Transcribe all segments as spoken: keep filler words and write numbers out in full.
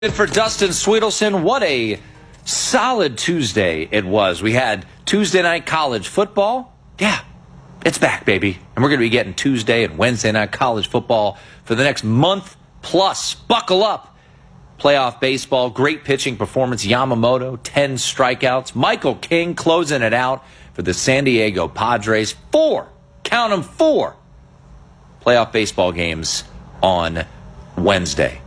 For Dustin Sweetelson, what a solid Tuesday it was. We had Tuesday night college football. Yeah, it's back, baby. And we're going to be getting Tuesday and Wednesday night college football for the next month plus. Buckle up. Playoff baseball, great pitching performance. Yamamoto, ten strikeouts. Michael King closing it out for the San Diego Padres. Four, count them, four playoff baseball games on Wednesday.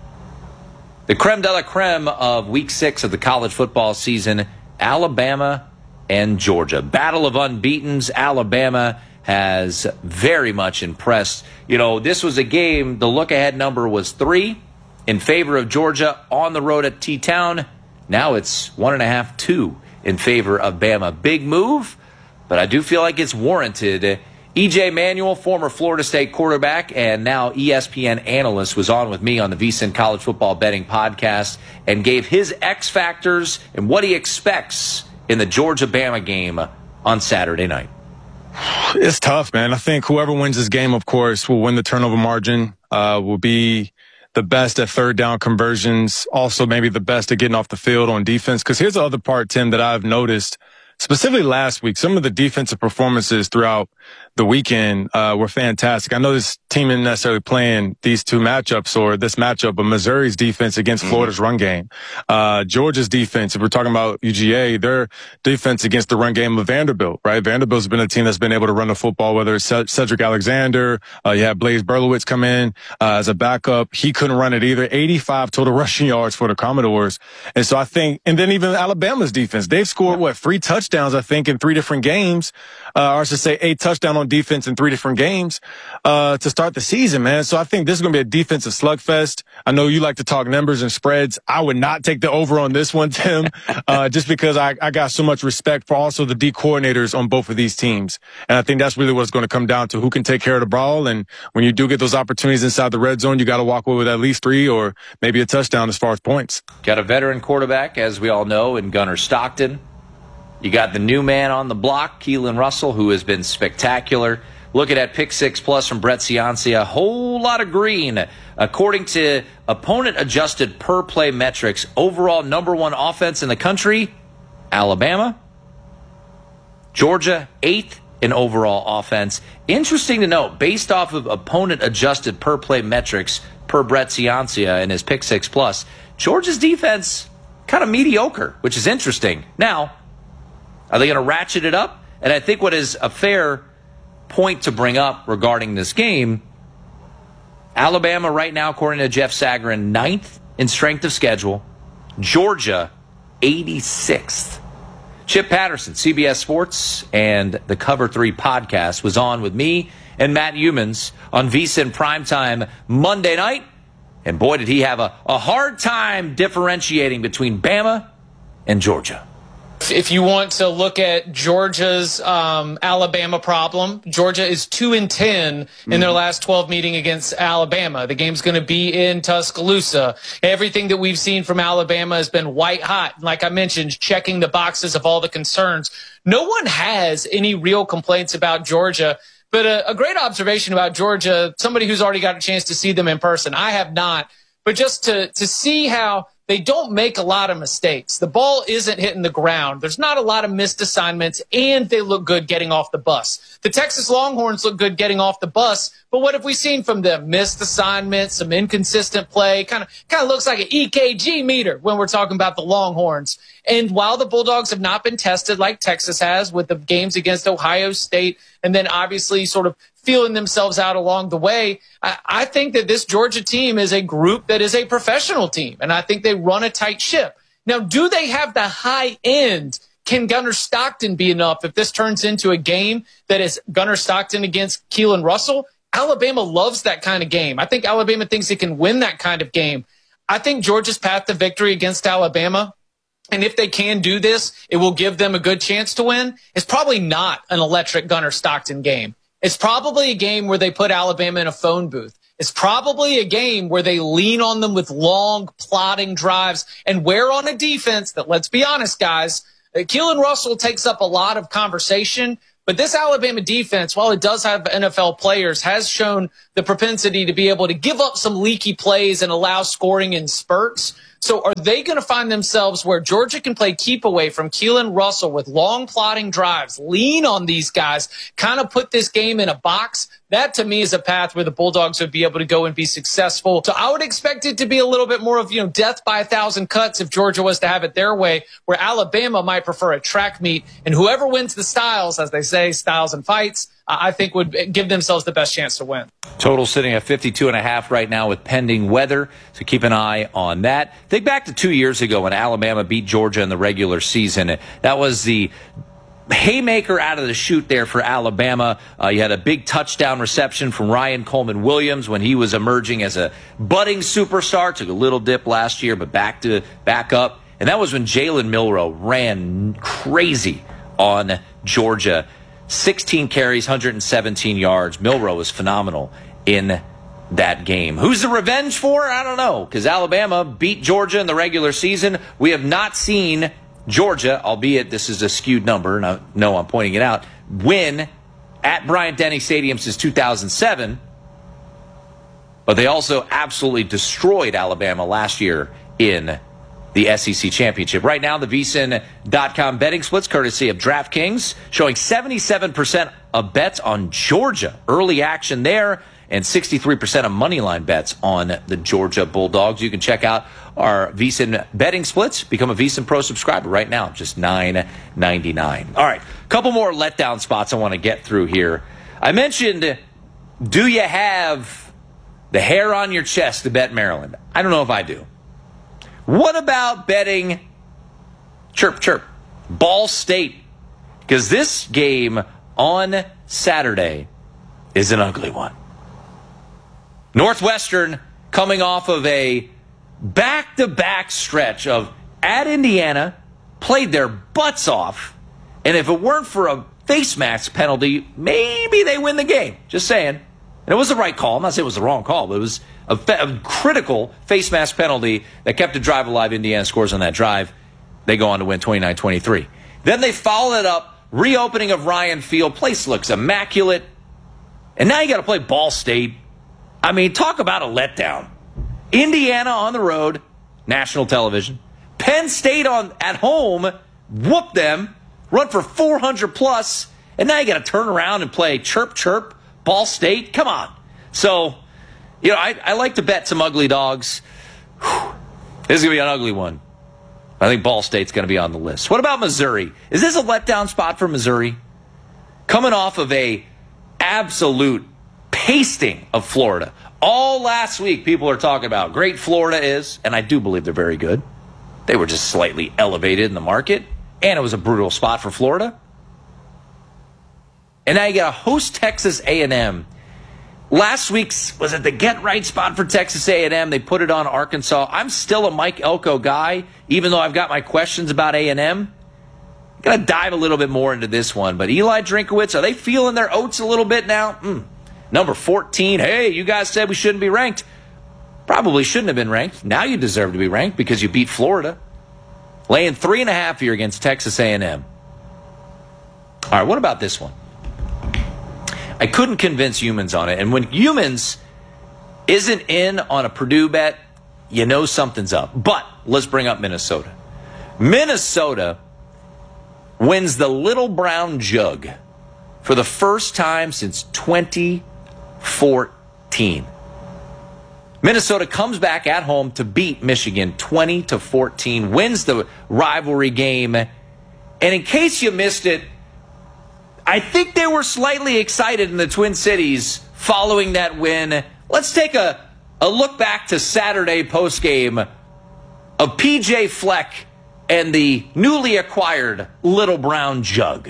The creme de la creme of week six of the college football season, Alabama and Georgia. Battle of unbeatens. Alabama has very much impressed. You know, this was a game, the look-ahead number was three in favor of Georgia on the road at T-Town. Now it's one and a half, two in favor of Bama. Big move, but I do feel like it's warranted. E J Manuel, former Florida State quarterback and now E S P N analyst, was on with me on the VSiN College Football Betting Podcast and gave his X factors and what he expects in the Georgia-Bama game on Saturday night. It's tough, man. I think whoever wins this game, of course, will win the turnover margin, uh, will be the best at third down conversions, also maybe the best at getting off the field on defense. Because here's the other part, Tim, that I've noticed, specifically last week, some of the defensive performances throughout the weekend uh, were fantastic. I know this team isn't necessarily playing these two matchups or this matchup, but Missouri's defense against Florida's run game, uh, Georgia's defense, if we're talking about U G A, their defense against the run game of Vanderbilt, right? Vanderbilt's been a team that's been able to run the football, whether it's Cedric Alexander, uh, you have Blaise Berlowitz come in uh, as a backup. He couldn't run it either. eighty-five total rushing yards for the Commodores. And so I think, and then even Alabama's defense, they've scored, what, three touchdowns, I think, in three different games, uh, or I should say eight touchdowns on defense in three different games uh to start the season, man. So I think this is going to be a defensive slugfest. I know you like to talk numbers and spreads. I would not take the over on this one, Tim, uh just because I, I got so much respect for also the D coordinators on both of these teams. And I think that's really what it's going to come down to, who can take care of the ball. And when you do get those opportunities inside the red zone, you got to walk away with at least three or maybe a touchdown as far as points. Got a veteran quarterback, as we all know, in Gunnar Stockton. You got the new man on the block, Keelan Russell, who has been spectacular. Looking at Pick Six Plus from Brett Ciancia, a whole lot of green. According to opponent-adjusted per-play metrics, overall number one offense in the country, Alabama. Georgia, eighth in overall offense. Interesting to note, based off of opponent-adjusted per-play metrics per Brett Ciancia in his Pick Six Plus, Georgia's defense kind of mediocre, which is interesting. Now, are they going to ratchet it up? And I think what is a fair point to bring up regarding this game, Alabama right now, according to Jeff Sagarin, ninth in strength of schedule. Georgia, eighty-sixth. Chip Patterson, C B S Sports, and the Cover three podcast was on with me and Matt Humans on VSiN Primetime Monday night. And boy, did he have a, a hard time differentiating between Bama and Georgia. If you want to look at Georgia's um, Alabama problem, Georgia is two and ten in mm-hmm. their last twelve meeting against Alabama. The game's going to be in Tuscaloosa. Everything that we've seen from Alabama has been white hot. Like I mentioned, checking the boxes of all the concerns. No one has any real complaints about Georgia. But a, a great observation about Georgia, somebody who's already got a chance to see them in person. I have not. But just to, to see how they don't make a lot of mistakes. The ball isn't hitting the ground. There's not a lot of missed assignments, and they look good getting off the bus. The Texas Longhorns look good getting off the bus, but what have we seen from them? Missed assignments, some inconsistent play. Kind of kind of looks like an E K G meter when we're talking about the Longhorns. And while the Bulldogs have not been tested like Texas has with the games against Ohio State and then obviously sort of feeling themselves out along the way, I, I think that this Georgia team is a group that is a professional team, and I think they run a tight ship. Now, do they have the high end? Can Gunnar Stockton be enough if this turns into a game that is Gunnar Stockton against Keelan Russell? Alabama loves that kind of game. I think Alabama thinks it can win that kind of game. I think Georgia's path to victory against Alabama, and if they can do this, it will give them a good chance to win. It's probably not an electric Gunnar Stockton game. It's probably a game where they put Alabama in a phone booth. It's probably a game where they lean on them with long, plodding drives and wear on a defense that, let's be honest, guys, Keelan Russell takes up a lot of conversation, but this Alabama defense, while it does have N F L players, has shown the propensity to be able to give up some leaky plays and allow scoring in spurts. So are they going to find themselves where Georgia can play keep away from Keelan Russell with long plotting drives, lean on these guys, kind of put this game in a box? That, to me, is a path where the Bulldogs would be able to go and be successful. So I would expect it to be a little bit more of, you know, death by a thousand cuts if Georgia was to have it their way, where Alabama might prefer a track meet. And whoever wins the styles, as they say, styles and fights, uh, I think would give themselves the best chance to win. Total sitting at fifty-two and a half right now with pending weather, so keep an eye on that. Think back to two years ago when Alabama beat Georgia in the regular season. That was the haymaker out of the chute there for Alabama. Uh, you had a big touchdown reception from Ryan Coleman Williams when he was emerging as a budding superstar. Took a little dip last year, but back to back up. And that was when Jalen Milroe ran crazy on Georgia. sixteen carries, one hundred seventeen yards. Milroe was phenomenal in that game. Who's the revenge for? I don't know, because Alabama beat Georgia in the regular season. We have not seen Georgia, albeit this is a skewed number, and I know I'm pointing it out, win at Bryant-Denny Stadium since two thousand seven. But they also absolutely destroyed Alabama last year in the S E C Championship. Right now, the V S I N dot com betting splits, courtesy of DraftKings, showing seventy-seven percent of bets on Georgia. Early action there, and sixty-three percent of moneyline bets on the Georgia Bulldogs. You can check out our V S I N betting splits. Become a V S I N Pro subscriber right now, just nine ninety-nine. All right, a couple more letdown spots I want to get through here. I mentioned, do you have the hair on your chest to bet Maryland? I don't know if I do. What about betting chirp chirp Ball State? Because this game on Saturday is an ugly one. Northwestern coming off of a back-to-back stretch of at Indiana, played their butts off, and if it weren't for a face mask penalty, maybe they win the game. Just saying. And it was the right call. I'm not saying it was the wrong call, but it was a, a critical face mask penalty that kept the drive alive. Indiana scores on that drive. They go on to win twenty-nine twenty-three. Then they follow it up, reopening of Ryan Field. Place looks immaculate. And now you got to play Ball State. I mean, talk about a letdown. Indiana on the road, national television. Penn State on at home, whoop them, run for four hundred plus, and now you got to turn around and play chirp chirp Ball State. Come on. So, you know, I, I like to bet some ugly dogs. Whew. This is going to be an ugly one. I think Ball State's going to be on the list. What about Missouri? Is this a letdown spot for Missouri? Coming off of a absolute pasting of Florida. All last week, people are talking about how great Florida is, and I do believe they're very good. They were just slightly elevated in the market, and it was a brutal spot for Florida. And now you got to host Texas A and M. Last week's, was it the get-right spot for Texas A and M? They put it on Arkansas. I'm still a Mike Elko guy, even though I've got my questions about A and M. Got to dive a little bit more into this one. But Eli Drinkwitz, are they feeling their oats a little bit now? Mm. Number fourteen, hey, you guys said we shouldn't be ranked. Probably shouldn't have been ranked. Now you deserve to be ranked because you beat Florida. Laying three and a half here against Texas A and M. All right, what about this one? I couldn't convince humans on it. And when humans isn't in on a Purdue bet, you know something's up. But let's bring up Minnesota. Minnesota wins the Little Brown Jug for the first time since twenty fourteen. Minnesota comes back at home to beat Michigan twenty to fourteen, wins the rivalry game. And in case you missed it, I think they were slightly excited in the Twin Cities following that win. Let's take a, a look back to Saturday postgame of P J Fleck and the newly acquired Little Brown Jug.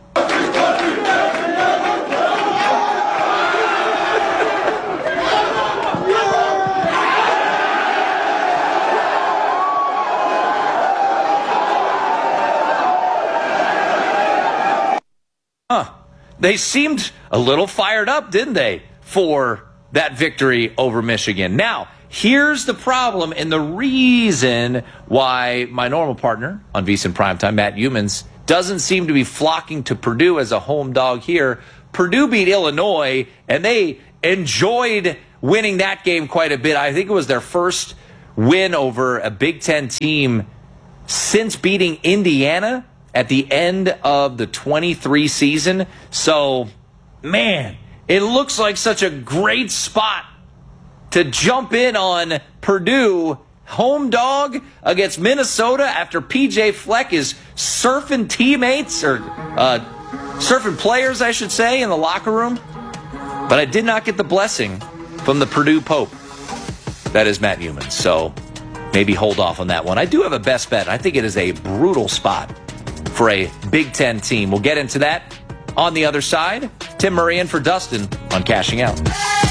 Huh. They seemed a little fired up, didn't they, for that victory over Michigan. Now, here's the problem and the reason why my normal partner on V S I N Primetime, Matt Humans, doesn't seem to be flocking to Purdue as a home dog here. Purdue beat Illinois, and they enjoyed winning that game quite a bit. I think it was their first win over a Big Ten team since beating Indiana at the end of the twenty-three season. So, man, it looks like such a great spot to jump in on Purdue, home dog against Minnesota after P J Fleck is surfing teammates, or uh, surfing players, I should say, in the locker room. But I did not get the blessing from the Purdue Pope. That is Matt Newman. So maybe hold off on that one. I do have a best bet. I think it is a brutal spot for a Big Ten team. We'll get into that on the other side. Tim Murray in for Dustin on Cashing Out.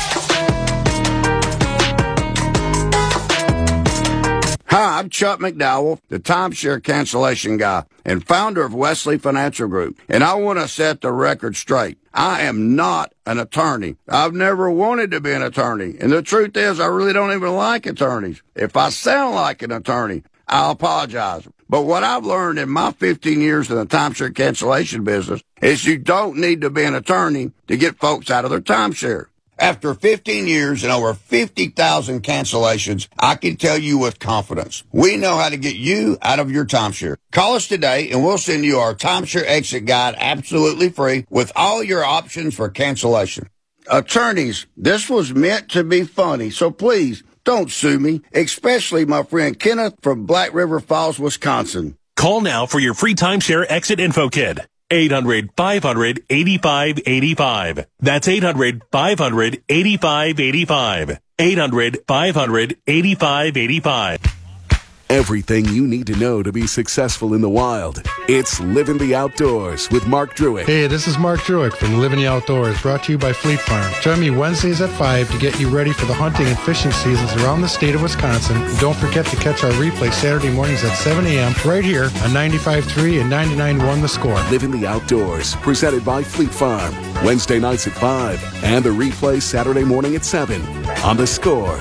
Hi, I'm Chuck McDowell, the timeshare cancellation guy and founder of Wesley Financial Group. And I want to set the record straight. I am not an attorney. I've never wanted to be an attorney. And the truth is, I really don't even like attorneys. If I sound like an attorney, I'll apologize. But what I've learned in my fifteen years in the timeshare cancellation business is you don't need to be an attorney to get folks out of their timeshare. After fifteen years and over fifty thousand cancellations, I can tell you with confidence, we know how to get you out of your timeshare. Call us today and we'll send you our timeshare exit guide absolutely free with all your options for cancellation. Attorneys, this was meant to be funny, so please don't sue me, especially my friend Kenneth from Black River Falls, Wisconsin. Call now for your free timeshare exit info kit. eight hundred, five hundred, eighty-five eighty-five. That's eight hundred, five hundred, eighty-five eighty-five. eight hundred, five hundred, eighty-five eighty-five. Everything you need to know to be successful in the wild. It's Living the Outdoors with Mark Druick. Hey, this is Mark Druick from Living the Outdoors, brought to you by Fleet Farm. Join me Wednesdays at five to get you ready for the hunting and fishing seasons around the state of Wisconsin. And don't forget to catch our replay Saturday mornings at seven a.m. right here on ninety-five point three and ninety-nine point one The Score. Living the Outdoors, presented by Fleet Farm. Wednesday nights at five and the replay Saturday morning at seven on The Score.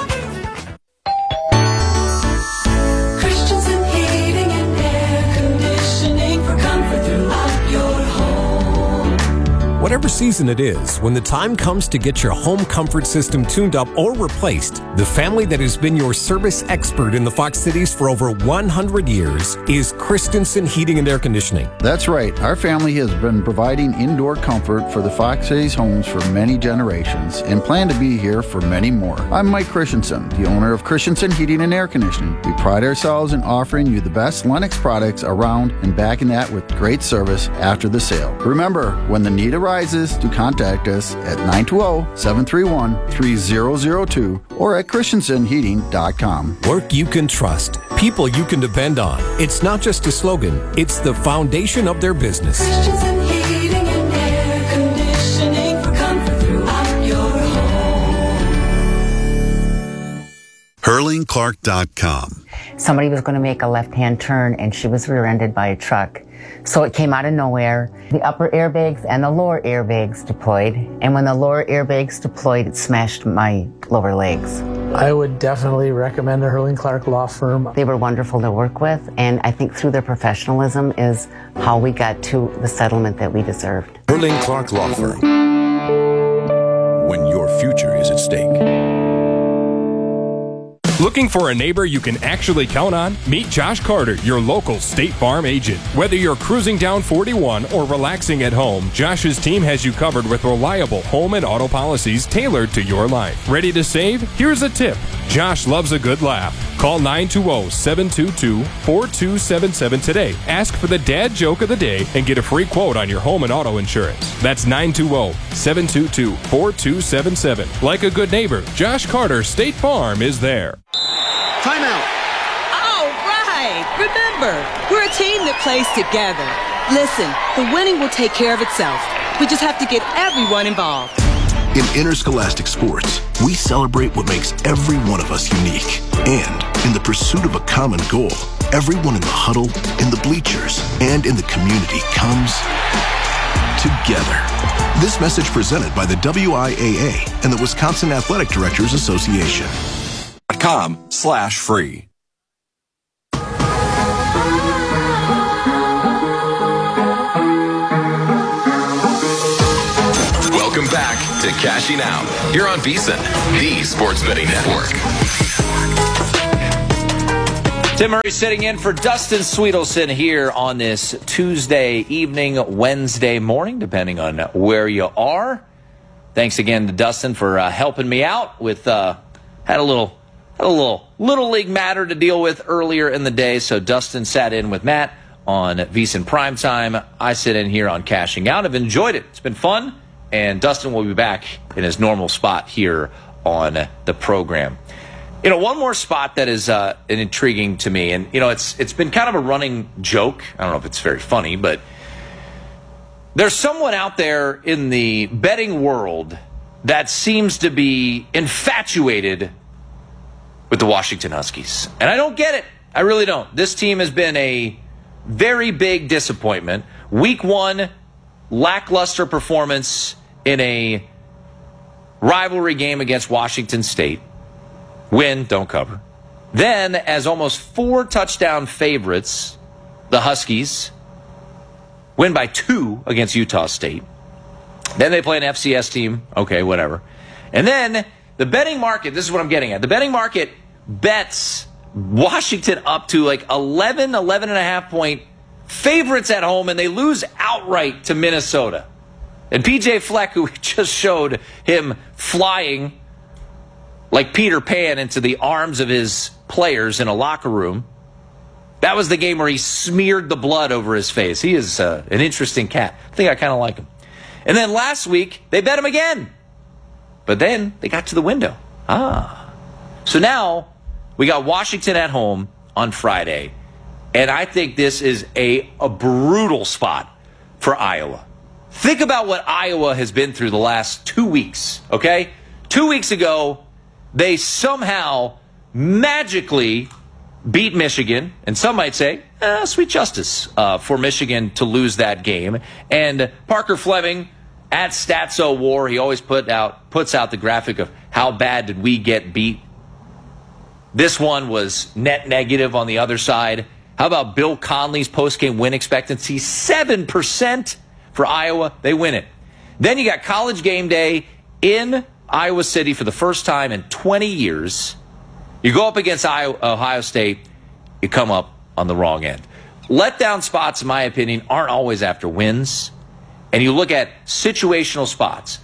Whatever season it is, when the time comes to get your home comfort system tuned up or replaced, the family that has been your service expert in the Fox Cities for over one hundred years is Christensen Heating and Air Conditioning. That's right. Our family has been providing indoor comfort for the Fox Cities homes for many generations and plan to be here for many more. I'm Mike Christensen, the owner of Christensen Heating and Air Conditioning. We pride ourselves in offering you the best Lennox products around and backing that with great service after the sale. Remember, when the need arises, to contact us at nine two zero, seven three one, three zero zero two or at christensen heating dot com. Work you can trust. People you can depend on. It's not just a slogan. It's the foundation of their business. Christensen Heating and Air Conditioning for comfort throughout your home. Hurling Clark dot com. Somebody was going to make a left-hand turn and she was rear-ended by a truck. So it came out of nowhere. The upper airbags and the lower airbags deployed. And when the lower airbags deployed, it smashed my lower legs. I would definitely recommend the Hurling Clark Law Firm. They were wonderful to work with. And I think through their professionalism is how we got to the settlement that we deserved. Hurling Clark Law Firm. When your future is at stake. Looking for a neighbor you can actually count on? Meet Josh Carter, your local State Farm agent. Whether you're cruising down forty-one or relaxing at home, Josh's team has you covered with reliable home and auto policies tailored to your life. Ready to save? Here's a tip. Josh loves a good laugh. Call nine two zero, seven two two, four two seven seven today. Ask for the dad joke of the day and get a free quote on your home and auto insurance. That's nine two zero, seven two two, four two seven seven. Like a good neighbor, Josh Carter State Farm is there. Timeout. All right. Remember, we're a team that plays together. Listen, the winning will take care of itself. We just have to get everyone involved. In interscholastic sports, we celebrate what makes every one of us unique. And in the pursuit of a common goal, everyone in the huddle, in the bleachers, and in the community comes together. This message presented by the W I A A and the Wisconsin Athletic Directors Association. Com slash free. Welcome back to Cashing Out here on VSiN, the Sports Betting Network. Tim Murray sitting in for Dustin Sweetelson here on this Tuesday evening, Wednesday morning, depending on where you are. Thanks again to Dustin for uh, helping me out with, uh, had a little, had a little, little league matter to deal with earlier in the day. So Dustin sat in with Matt on VSiN Primetime. I sit in here on Cashing Out. I've enjoyed it. It's been fun. And Dustin will be back in his normal spot here on the program. You know, one more spot that is uh, intriguing to me, and, you know, it's it's been kind of a running joke. I don't know if it's very funny, but there's someone out there in the betting world that seems to be infatuated with the Washington Huskies. And I don't get it. I really don't. This team has been a very big disappointment. Week one, lackluster performance in a rivalry game against Washington State. Win, don't cover. Then, as almost four touchdown favorites, the Huskies win by two against Utah State. Then they play an F C S team. Okay, whatever. And then the betting market, this is what I'm getting at. The betting market bets Washington up to like eleven, eleven and a half point favorites at home, and they lose outright to Minnesota. And P J Fleck, who just showed him flying like Peter Pan into the arms of his players in a locker room, that was the game where he smeared the blood over his face. He is uh, an interesting cat. I think I kind of like him. And then last week, they bet him again. But then they got to the window. Ah. So now we got Washington at home on Friday. And I think this is a, a brutal spot for Iowa. Think about what Iowa has been through the last two weeks, okay? Two weeks ago, they somehow magically beat Michigan, and some might say, eh, sweet justice uh, for Michigan to lose that game. And Parker Fleming at Statso War, he always put out puts out the graphic of how bad did we get beat. This one was net negative on the other side. How about Bill Conley's postgame win expectancy? seven percent for Iowa. They win it. Then you got College Game Day in Iowa City for the first time in twenty years. You go up against Ohio State, you come up on the wrong end. Letdown spots, in my opinion, aren't always after wins. And you look at situational spots.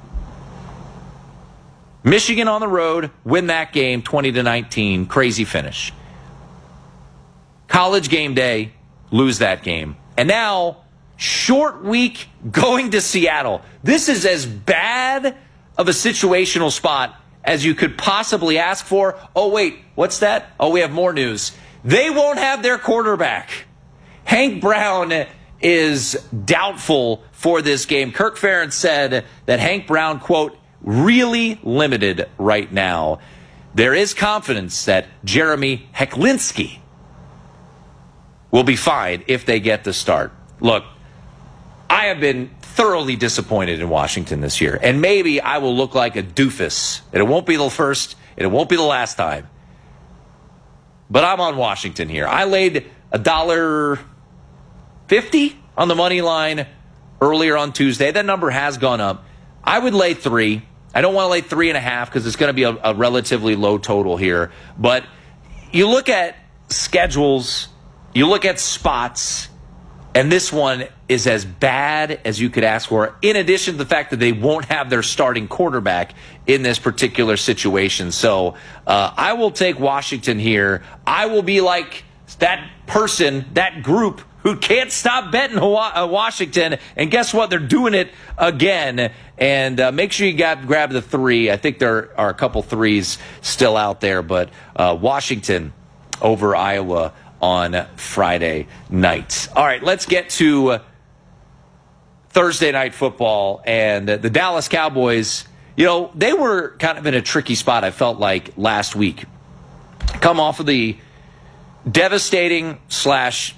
Michigan on the road, win that game twenty to nineteen, crazy finish. College Game Day, lose that game. And now, short week going to Seattle. This is as bad of a situational spot as you could possibly ask for. Oh, wait, what's that? Oh, we have more news. They won't have their quarterback. Hank Brown is doubtful for this game. Kirk Ferentz said that Hank Brown, quote, really limited right now. There is confidence that Jeremy Hecklinski will be fine if they get the start. Look, I have been thoroughly disappointed in Washington this year, and maybe I will look like a doofus, and it won't be the first, and it won't be the last time. But I'm on Washington here. I laid a dollar fifty on the money line earlier on Tuesday. That number has gone up. I would lay three. I don't want to lay three and a half because it's going to be a, a relatively low total here. But you look at schedules, you look at spots, and this one is as bad as you could ask for, in addition to the fact that they won't have their starting quarterback in this particular situation. So uh, I will take Washington here. I will be like that person, that group, who can't stop betting Washington. And guess what? They're doing it again. And uh, make sure you got, grab the three. I think there are a couple threes still out there. But uh, Washington over Iowa on Friday night. All right, let's get to Thursday night football. And the Dallas Cowboys, you know, they were kind of in a tricky spot, I felt like, last week. Come off of the devastating slash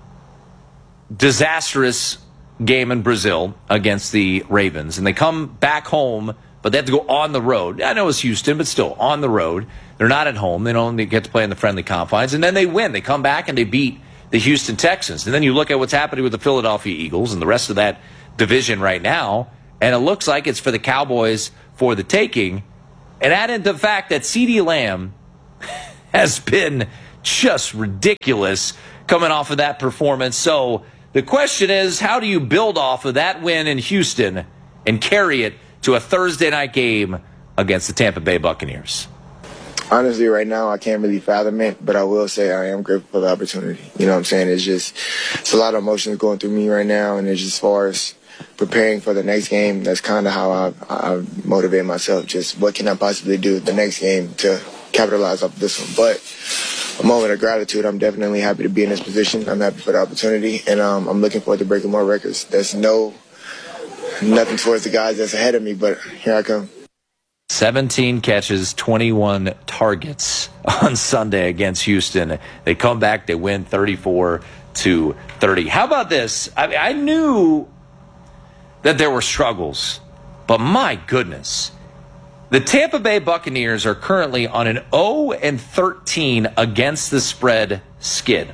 disastrous game in Brazil against the Ravens. And they come back home, but they have to go on the road. I know it's Houston, but still, on the road. They're not at home. They don't get to play in the friendly confines. And then they win. They come back and they beat the Houston Texans. And then you look at what's happening with the Philadelphia Eagles and the rest of that division right now, and it looks like it's for the Cowboys for the taking. And add into the fact that CeeDee Lamb has been just ridiculous coming off of that performance. So the question is, how do you build off of that win in Houston and carry it to a Thursday night game against the Tampa Bay Buccaneers? Honestly, right now, I can't really fathom it, but I will say I am grateful for the opportunity. You know what I'm saying? It's just, it's a lot of emotions going through me right now, and it's just as far as preparing for the next game, that's kind of how I, I motivate myself. Just what can I possibly do the next game to capitalize off this one? But a moment of gratitude. I'm definitely happy to be in this position. I'm happy for the opportunity, and um, I'm looking forward to breaking more records. There's no, nothing towards the guys that's ahead of me, but here I come. seventeen catches, twenty-one targets on Sunday against Houston. They come back, they win thirty-four to thirty. How about this? I, I knew that there were struggles, but my goodness. The Tampa Bay Buccaneers are currently on an oh and thirteen against the spread skid.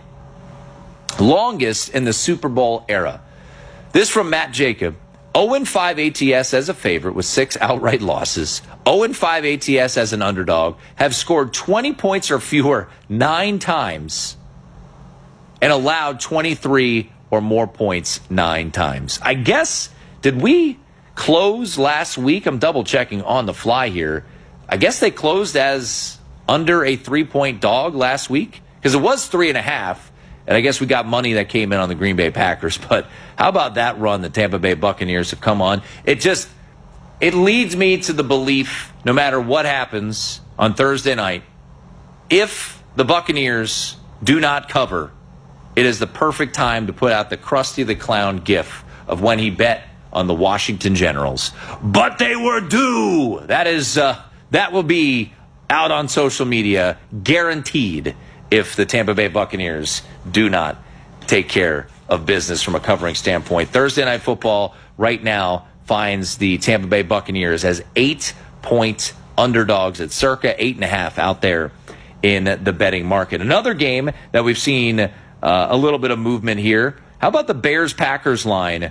Longest in the Super Bowl era. This from Matt Jacob. oh and five A T S as a favorite with six outright losses. oh and five A T S as an underdog. Have scored twenty points or fewer nine times and allowed twenty-three or more points nine times. I guess, did we close last week? I'm double checking on the fly here. I guess they closed as under a three-point dog last week because it was three and a half. And I guess we got money that came in on the Green Bay Packers. But how about that run the Tampa Bay Buccaneers have come on? It just, it leads me to the belief, no matter what happens on Thursday night, if the Buccaneers do not cover, it is the perfect time to put out the Krusty the Clown gif of when he bet on the Washington Generals. But they were due. That is, uh, that will be out on social media, guaranteed, if the Tampa Bay Buccaneers do not take care of business from a covering standpoint. Thursday Night Football right now finds the Tampa Bay Buccaneers as eight-point underdogs at circa eight and a half out there in the betting market. Another game that we've seen uh, a little bit of movement here. How about the Bears-Packers line?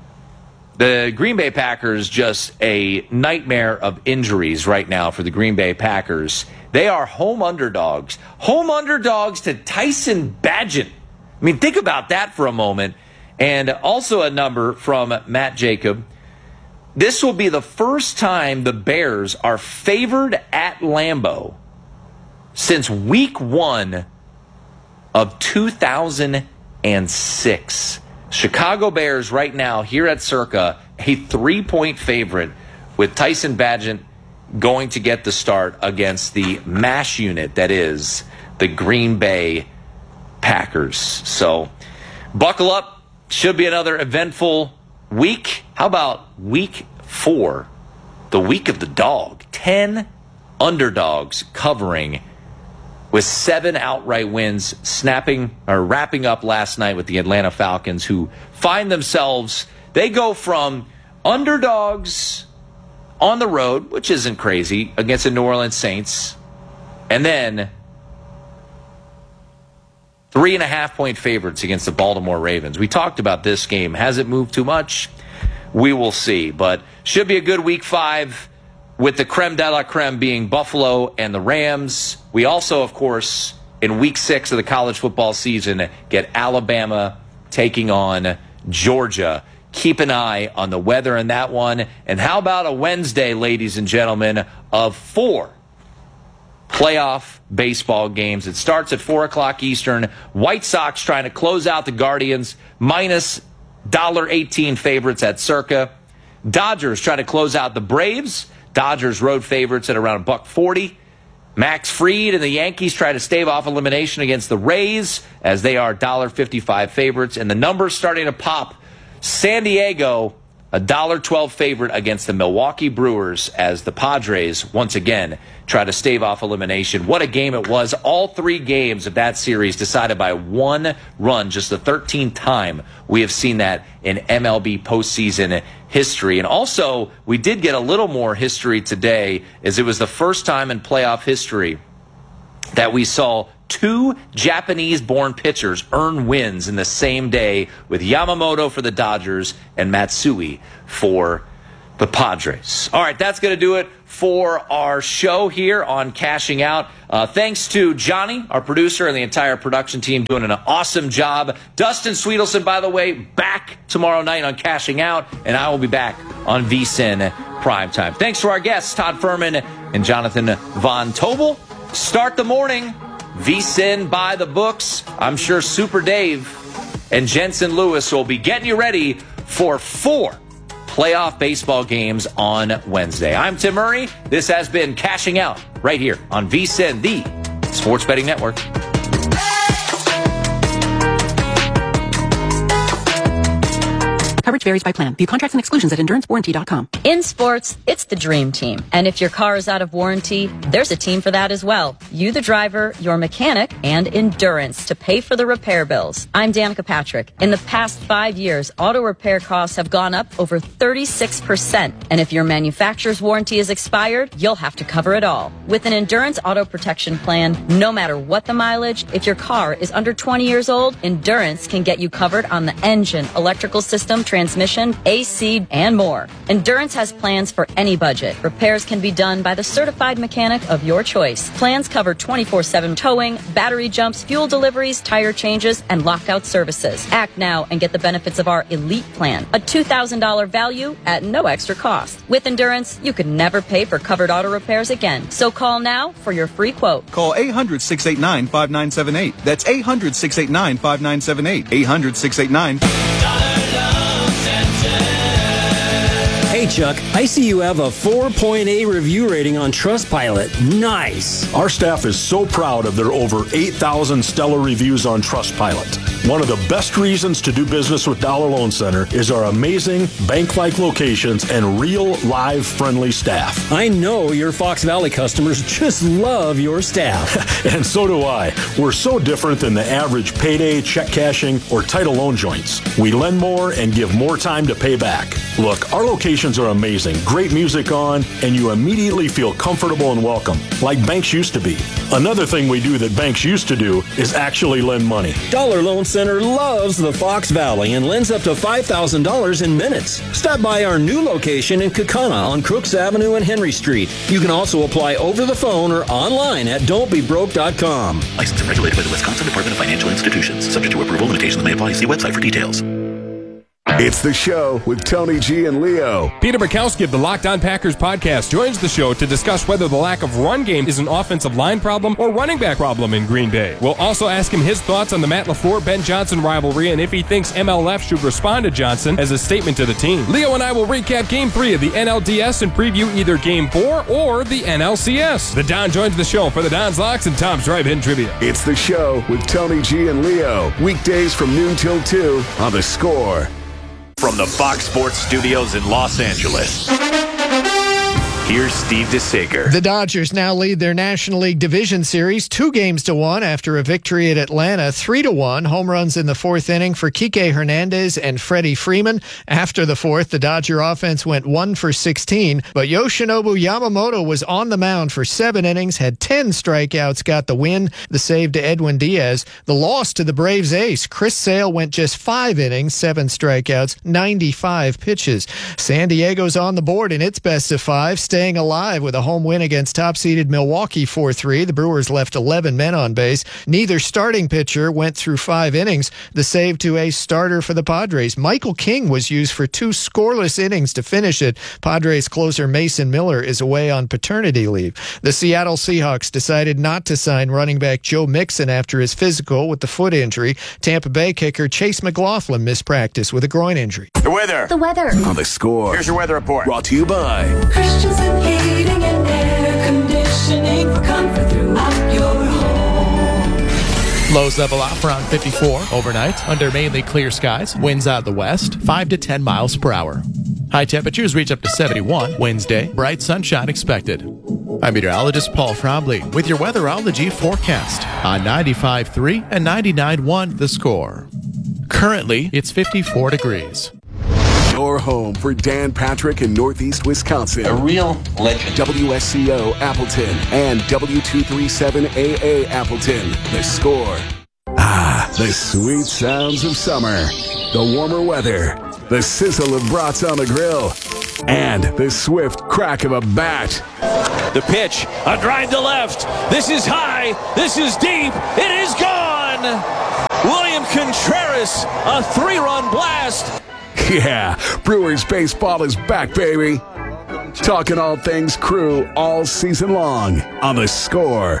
The Green Bay Packers, just a nightmare of injuries right now for the Green Bay Packers. They are home underdogs. Home underdogs to Tyson Bagent. I mean, think about that for a moment. And also a number from Matt Jacob. This will be the first time the Bears are favored at Lambeau since week one of two thousand six. Chicago Bears right now here at Circa, a three-point favorite with Tyson Bagent going to get the start against the MASH unit that is the Green Bay Packers. So buckle up. Should be another eventful week. How about week four, the week of the dog? Ten underdogs covering with seven outright wins, snapping or wrapping up last night with the Atlanta Falcons, who find themselves, they go from underdogs on the road, which isn't crazy, against the New Orleans Saints, and then three and a half point favorites against the Baltimore Ravens. We talked about this game. Has it moved too much? We will see, but should be a good week five, with the creme de la creme being Buffalo and the Rams. We also, of course, in week six of the college football season, get Alabama taking on Georgia. Keep an eye on the weather in that one. And how about a Wednesday, ladies and gentlemen, of four playoff baseball games? It starts at four o'clock Eastern. White Sox trying to close out the Guardians, minus one eighteen favorites at Circa. Dodgers trying to close out the Braves. Dodgers road favorites at around a buck forty. Max Fried and the Yankees try to stave off elimination against the Rays as they are one fifty-five favorites. And the numbers starting to pop. San Diego, a one twelve favorite against the Milwaukee Brewers as the Padres once again try to stave off elimination. What a game it was. All three games of that series decided by one run. Just the thirteenth time we have seen that in M L B postseason history. And also, we did get a little more history today, as it was the first time in playoff history that we saw two Japanese-born pitchers earn wins in the same day, with Yamamoto for the Dodgers and Matsui for the Padres. All right, that's going to do it for our show here on Cashing Out. Uh, thanks to Johnny, our producer, and the entire production team doing an awesome job. Dustin Sweetelson, by the way, back tomorrow night on Cashing Out, and I will be back on V S I N Primetime. Thanks to our guests, Todd Furman and Jonathan Von Tobel. Start the morning, V S I N by the books. I'm sure Super Dave and Jensen Lewis will be getting you ready for four playoff baseball games on Wednesday. I'm Tim Murray. This has been Cashing Out right here on V S I N, the Sports Betting Network. Coverage varies by plan. View contracts and exclusions at endurance warranty dot com. In sports, it's the dream team. And if your car is out of warranty, there's a team for that as well. You, the driver, your mechanic, and Endurance to pay for the repair bills. I'm Danica Patrick. In the past five years, auto repair costs have gone up over thirty-six percent. And if your manufacturer's warranty is expired, you'll have to cover it all. With an Endurance auto protection plan, no matter what the mileage, if your car is under twenty years old, Endurance can get you covered on the engine, electrical system, transmission, A C, and more. Endurance has plans for any budget. Repairs can be done by the certified mechanic of your choice. Plans cover twenty-four seven towing, battery jumps, fuel deliveries, tire changes, and lockout services. Act now and get the benefits of our Elite Plan, a two thousand dollars value at no extra cost. With Endurance, you could never pay for covered auto repairs again. So call now for your free quote. Call eight hundred, six eight nine, five nine seven eight. That's eight hundred, six eight nine, five nine seven eight. eight hundred, six eight nine. Hey Chuck, I see you have a four point eight review rating on Trustpilot. Nice. Our staff is so proud of their over eight thousand stellar reviews on Trustpilot. One of the best reasons to do business with Dollar Loan Center is our amazing bank-like locations and real, live, friendly staff. I know your Fox Valley customers just love your staff. And so do I. We're so different than the average payday, check cashing, or title loan joints. We lend more and give more time to pay back. Look, our locations are amazing. Great music on, and you immediately feel comfortable and welcome, like banks used to be. Another thing we do that banks used to do is actually lend money. Dollar Loan Center loves the Fox Valley and lends up to five thousand dollars in minutes. Stop by our new location in Kaukauna on Crooks Avenue and Henry Street. You can also apply over the phone or online at don't be broke dot com. Licensed and regulated by the Wisconsin Department of Financial Institutions. Subject to approval, limitations may apply. See website for details. It's The Show with Tony G and Leo. Peter Bukowski of the Locked On Packers podcast joins the show to discuss whether the lack of run game is an offensive line problem or running back problem in Green Bay. We'll also ask him his thoughts on the Matt LaFleur-Ben Johnson rivalry and if he thinks M L F should respond to Johnson as a statement to the team. Leo and I will recap Game three of the N L D S and preview either Game four or the N L C S. The Don joins the show for the Don's Locks and Tom's Drive-In Trivia. It's The Show with Tony G and Leo. Weekdays from noon till two on The Score. From the Fox Sports Studios in Los Angeles, here's Steve DeSager. The Dodgers now lead their National League Division Series two games to one after a victory at Atlanta, three to one. Home runs in the fourth inning for Kike Hernandez and Freddie Freeman. After the fourth, the Dodger offense went one for sixteen, but Yoshinobu Yamamoto was on the mound for seven innings, had ten strikeouts, got the win. The save to Edwin Diaz. The loss to the Braves ace. Chris Sale went just five innings, seven strikeouts, ninety-five pitches. San Diego's on the board in its best of five, staying alive with a home win against top-seeded Milwaukee four three. The Brewers left eleven men on base. Neither starting pitcher went through five innings. The save to a starter for the Padres. Michael King was used for two scoreless innings to finish it. Padres closer Mason Miller is away on paternity leave. The Seattle Seahawks decided not to sign running back Joe Mixon after his physical with the foot injury. Tampa Bay kicker Chase McLaughlin missed practice with a groin injury. The weather. The weather. On The Score. Here's your weather report. Brought to you by Christensen Heating and Air Conditioning for comfort throughout your home. Lows level out around fifty-four overnight under mainly clear skies. Winds out of the west, five to ten miles per hour. High temperatures reach up to seventy-one. Wednesday, bright sunshine expected. I'm meteorologist Paul Frombley with your weatherology forecast on ninety-five point three and ninety-nine point one The Score. Currently, it's fifty-four degrees. Your home for Dan Patrick in Northeast Wisconsin. A real legend. W S C O Appleton and W two thirty-seven A A Appleton. The Score. Ah, the sweet sounds of summer. The warmer weather. The sizzle of brats on the grill. and the swift crack of a bat. The pitch, a drive to left. This is high. This is deep. It is gone. William Contreras, a three-run blast. Yeah, Brewers baseball is back, baby. Talking all things Crew all season long on The Score.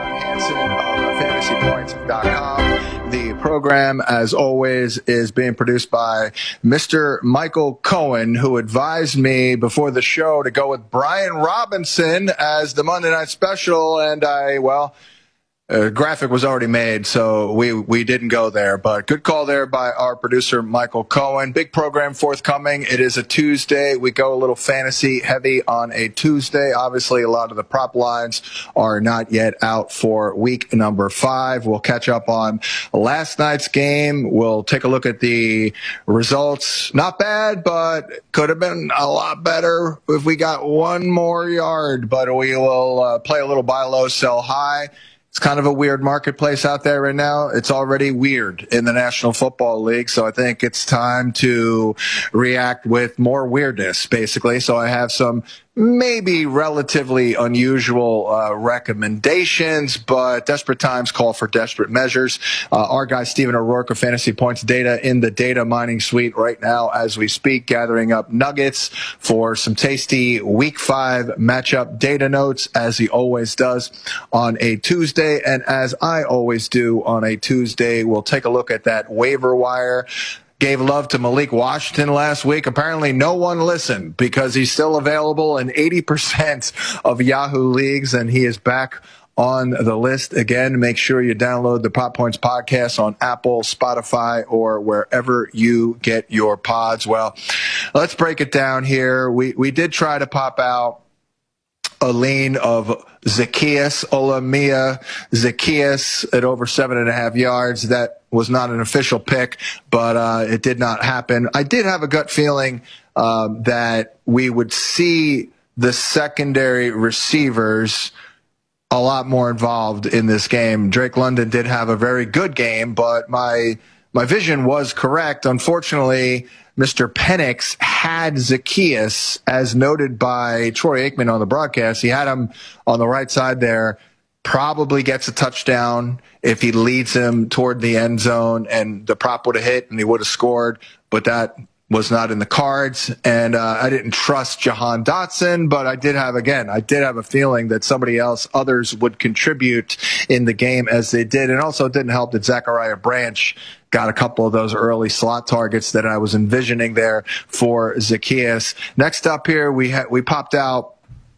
fantasy points dot com. The program, as always, is being produced by Mister Michael Cohen, who advised me before the show to go with Brian Robinson as the Monday Night Special, and I, well... Uh, graphic was already made, so we we didn't go there. But good call there by our producer, Michael Cohen. Big program forthcoming. It is a Tuesday. We go a little fantasy heavy on a Tuesday. Obviously, a lot of the prop lines are not yet out for week number five. We'll catch up on last night's game. We'll take a look at the results. Not bad, but could have been a lot better if we got one more yard. But we will uh, play a little buy low, sell high. It's kind of a weird marketplace out there right now. It's already weird in the National Football League, so I think it's time to react with more weirdness, basically. So I have some maybe relatively unusual uh, recommendations, but desperate times call for desperate measures. Uh, our guy Stephen O'Rourke of Fantasy Points Data in the data mining suite right now as we speak, gathering up nuggets for some tasty week five matchup data notes, as he always does on a Tuesday. And as I always do on a Tuesday, we'll take a look at that waiver wire. Gave love to Malik Washington last week. Apparently no one listened because he's still available in eighty percent of Yahoo leagues, and he is back on the list again. Make sure you download the Pop Points podcast on Apple, Spotify, or wherever you get your pods. Well, let's break it down here. We we did try to pop out a lean of Zacchaeus, Olamia Zacchaeus at over seven and a half yards. That was not an official pick, but uh, it did not happen. I did have a gut feeling um, that we would see the secondary receivers a lot more involved in this game. Drake London did have a very good game, but my my vision was correct. Unfortunately, Mister Penix had Zacchaeus, as noted by Troy Aikman on the broadcast. He had him on the right side there. Probably gets a touchdown if he leads him toward the end zone, and the prop would have hit and he would have scored, but that was not in the cards. And uh, I didn't trust Jahan Dotson, but I did have, again, I did have a feeling that somebody else, others would contribute in the game as they did. And also it didn't help that Zachariah Branch got a couple of those early slot targets that I was envisioning there for Zacchaeus. Next up here, we ha- we popped out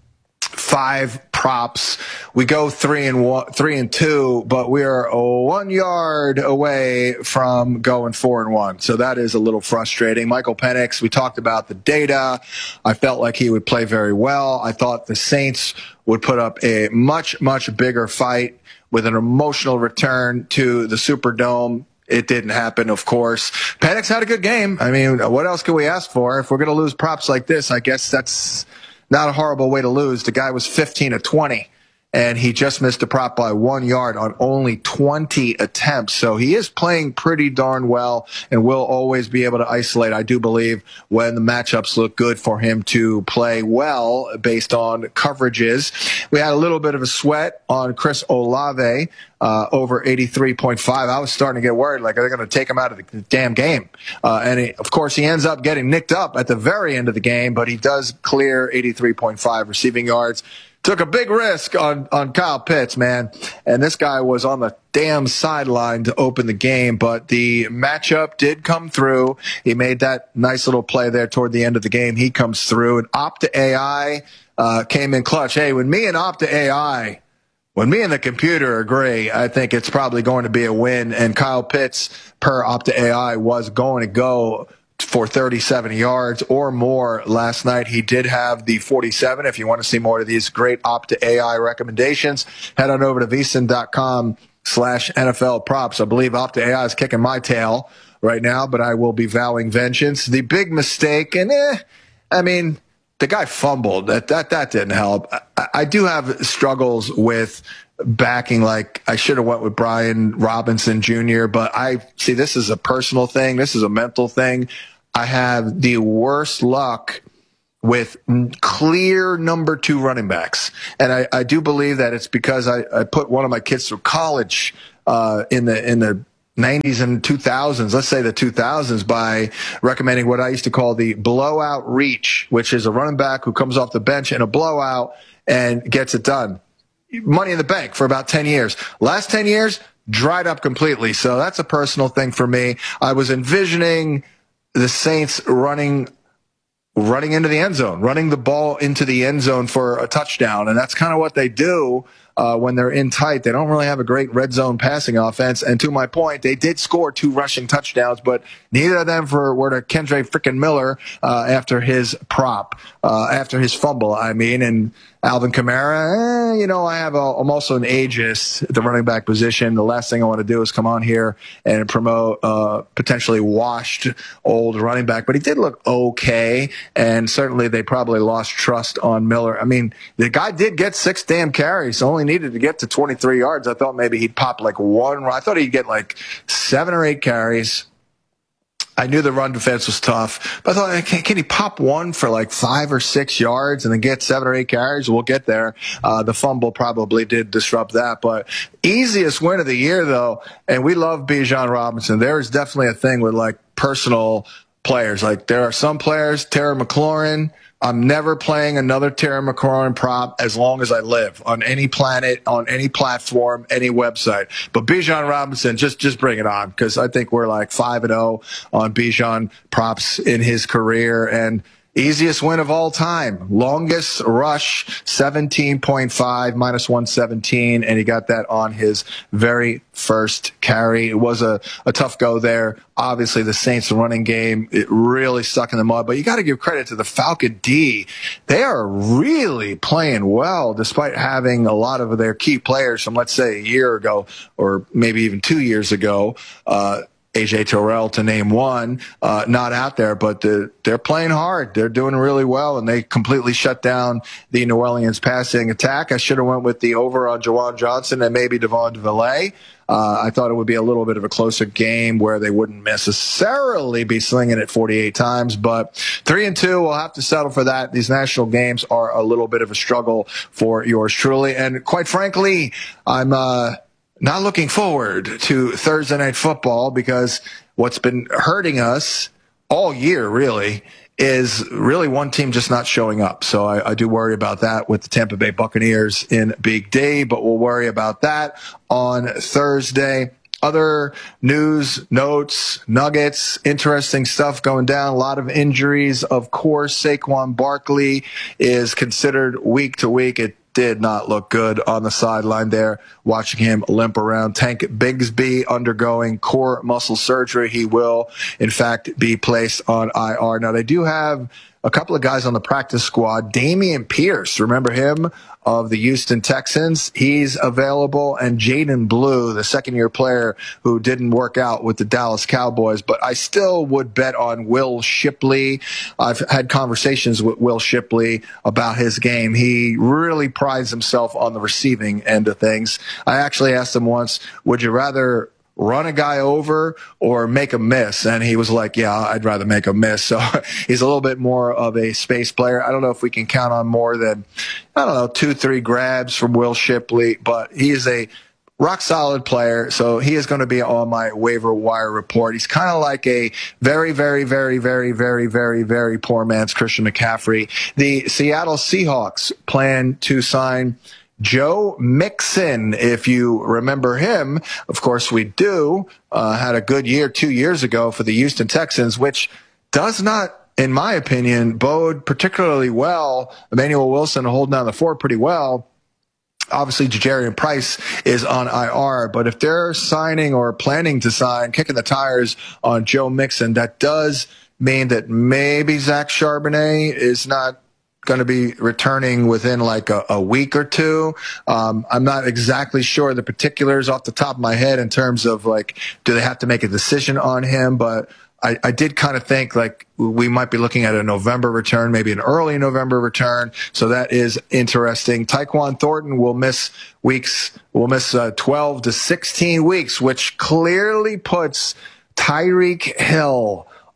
five props. We go three and one, three and two, but we are one yard away from going four and one. So that is a little frustrating. Michael Penix, we talked about the data. I felt like he would play very well. I thought the Saints would put up a much, much bigger fight with an emotional return to the Superdome. It didn't happen, of course. Penix had a good game. I mean, what else could we ask for? If we're going to lose props like this, I guess that's not a horrible way to lose. The guy was fifteen of twenty, and he just missed a prop by one yard on only twenty attempts. So he is playing pretty darn well and will always be able to isolate, I do believe, when the matchups look good for him to play well based on coverages. We had a little bit of a sweat on Chris Olave, uh, over eighty-three point five. I was starting to get worried, like, are they going to take him out of the damn game? Uh, and he, of course, he ends up getting nicked up at the very end of the game, but he does clear eighty-three point five receiving yards. Took a big risk on, on Kyle Pitts, man. And this guy was on the damn sideline to open the game, but the matchup did come through. He made that nice little play there toward the end of the game. He comes through, and Opta A I uh, came in clutch. Hey, when me and Opta A I, when me and the computer agree, I think it's probably going to be a win. And Kyle Pitts, per Opta A I, was going to go for thirty-seven yards or more last night. He did have the forty-seven. If you want to see more of these great Opta A I recommendations, head on over to vsin.com slash NFL props. I believe Opta A I is kicking my tail right now, but I will be vowing vengeance. The big mistake, and eh, I mean, the guy fumbled. That that that didn't help. I, I do have struggles with backing, like I should have went with Brian Robinson Junior, but I see this is a personal thing. This is a mental thing. I have the worst luck with clear number two running backs. And I, I do believe that it's because I, I put one of my kids through college uh, in the in the nineties and two thousands, let's say the two thousands, by recommending what I used to call the blowout reach, which is a running back who comes off the bench in a blowout and gets it done. Money in the bank for about ten years. Last ten years, dried up completely. So that's a personal thing for me. I was envisioning the Saints running running into the end zone, running the ball into the end zone for a touchdown. And that's kind of what they do uh, when they're in tight. They don't really have a great red zone passing offense. And to my point, they did score two rushing touchdowns, but neither of them for, were to Kendre frickin' Miller uh, after his prop, uh, after his fumble, I mean. And Alvin Kamara, eh, you know, I have a, I'm also an ageist at the running back position. The last thing I want to do is come on here and promote uh, potentially washed old running back. But he did look okay, and certainly they probably lost trust on Miller. I mean, the guy did get six damn carries, only needed to get to twenty-three yards. I thought maybe he'd pop like one. I thought he'd get like seven or eight carries. I knew the run defense was tough, but I thought, can, can he pop one for like five or six yards and then get seven or eight carries? We'll get there. Uh, the fumble probably did disrupt that, but easiest win of the year though. And we love Bijan Robinson. There is definitely a thing with like personal players. Like there are some players, Terry McLaurin, I'm never playing another Terry McLaurin prop as long as I live on any planet, on any platform, any website. But Bijan Robinson, just just bring it on, because I think we're like five and zero on Bijan props in his career. And easiest win of all time, longest rush, seventeen point five, minus one seventeen, and he got that on his very first carry. It was a, a tough go there. Obviously, the Saints running game, it really stuck in the mud, but you got to give credit to the Falcon D. They are really playing well, despite having a lot of their key players from, let's say, a year ago, or maybe even two years ago, uh, A J Terrell to name one, uh, not out there, but the, they're playing hard. They're doing really well, and they completely shut down the New Orleans passing attack. I should have went with the over on Jawan Johnson and maybe Devon DeVillay. Uh, I thought it would be a little bit of a closer game where they wouldn't necessarily be slinging it forty-eight times, but three and two, we'll have to settle for that. These national games are a little bit of a struggle for yours truly, and quite frankly, I'm uh, not looking forward to Thursday Night Football, because what's been hurting us all year, really, is really one team just not showing up. So I, I do worry about that with the Tampa Bay Buccaneers in Big D, but we'll worry about that on Thursday. Other news, notes, nuggets, interesting stuff going down. A lot of injuries. Of course, Saquon Barkley is considered week to week. It did not look good on the sideline there, watching him limp around. Tank Bigsby undergoing core muscle surgery. He will, in fact, be placed on I R. Now, they do have a couple of guys on the practice squad. Dameon Pierce, remember him, of the Houston Texans? He's available. And Jaden Blue, the second-year player who didn't work out with the Dallas Cowboys. But I still would bet on Will Shipley. I've had conversations with Will Shipley about his game. He really prides himself on the receiving end of things. I actually asked him once, would you rather run a guy over or make a miss? And he was like, yeah, I'd rather make a miss. So he's a little bit more of a space player. I don't know if we can count on more than, I don't know, two, three grabs from Will Shipley, but he is a rock solid player. So he is going to be on my waiver wire report. He's kind of like a very, very, very, very, very, very, very poor man's Christian McCaffrey. The Seattle Seahawks plan to sign Joe Mixon, if you remember him. Of course we do. Uh, had a good year two years ago for the Houston Texans, which does not, in my opinion, bode particularly well. Emmanuel Wilson holding down the fort pretty well. Obviously, Ja'Jarian Price is on I R, but if they're signing or planning to sign, kicking the tires on Joe Mixon, that does mean that maybe Zach Charbonnet is not going to be returning within like a, a week or two. Um, I'm not exactly sure the particulars off the top of my head in terms of like, do they have to make a decision on him? But I, I did kind of think like we might be looking at a November return, maybe an early November return. So that is interesting. Tyquan Thornton will miss weeks, will miss uh, twelve to sixteen weeks, which clearly puts Tyreek Hill